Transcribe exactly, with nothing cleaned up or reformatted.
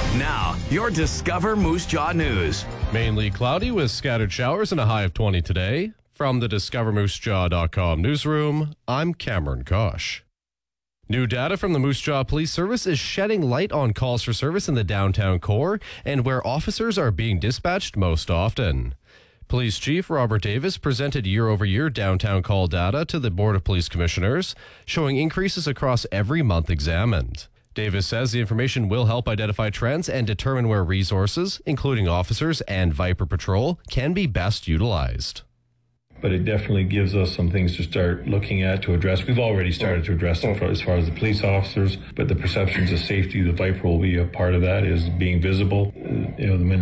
Now, your Discover Moose Jaw News. Mainly cloudy with scattered showers and a high of twenty today. From the discover moose jaw dot com newsroom, I'm Cameron Kosh. New data from the Moose Jaw Police Service is shedding light on calls for service in the downtown core and where officers are being dispatched most often. Police Chief Robert Davis presented year-over-year downtown call data to the Board of Police Commissioners, showing increases across every month examined. Davis says the information will help identify trends and determine where resources, including officers and Viper Patrol, can be best utilized. But it definitely gives us some things to start looking at to address. We've already started to address them as far as the police officers, but the perceptions of safety, the Viper will be a part of that, is being visible. Uh, you know, the